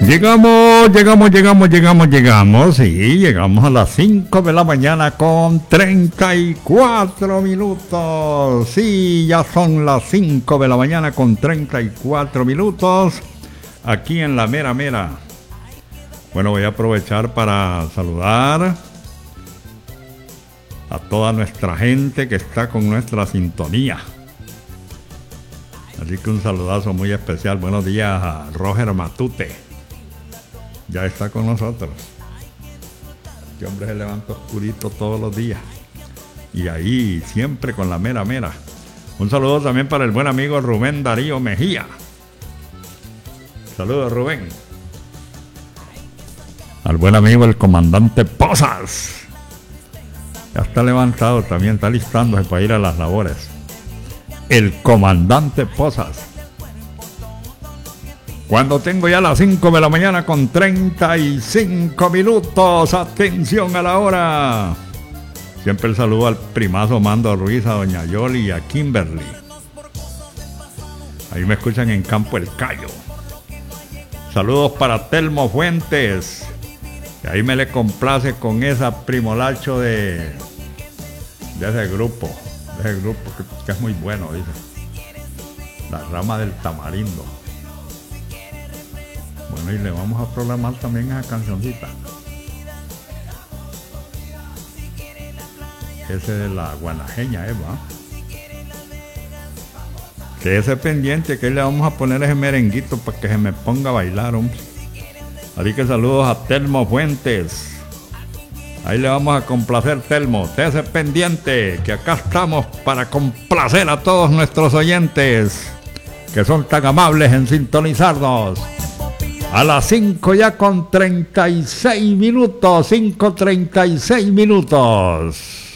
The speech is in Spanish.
Llegamos. Sí, llegamos a las 5 de la mañana con 34 minutos. Sí, ya son las 5 de la mañana con 34 minutos. Aquí en la mera mera. Bueno, voy a aprovechar para saludar a toda nuestra gente que está con nuestra sintonía. Así que un saludazo muy especial. Buenos días a Roger Matute. Ya está con nosotros. Este hombre se levanta oscurito todos los días. Y ahí siempre con la mera mera. Un saludo también para el buen amigo Rubén Darío Mejía. Saludos, Rubén. Al buen amigo el comandante Pozas. Ya está levantado también, está listándose para ir a las labores. El comandante Pozas. Cuando tengo ya las 5 de la mañana con 35 minutos. Atención a la hora. Siempre el saludo al primazo Mando Ruiz, a doña Yoli y a Kimberly. Ahí me escuchan en Campo El Cayo. Saludos para Telmo Fuentes. Y ahí me le complace con esa primolacho de ese grupo. De ese grupo que es muy bueno, dice. La Rama del Tamarindo. Bueno, y le vamos a programar también esa cancioncita. Ese de la guanajeña, Eva. Que ese pendiente, que le vamos a poner ese merenguito para que se me ponga a bailar, hombre. Así que saludos a Telmo Fuentes. Ahí le vamos a complacer, Telmo. Ese pendiente, que acá estamos para complacer a todos nuestros oyentes que son tan amables en sintonizarnos. A las 5 ya con 36 minutos, 5:36 minutos.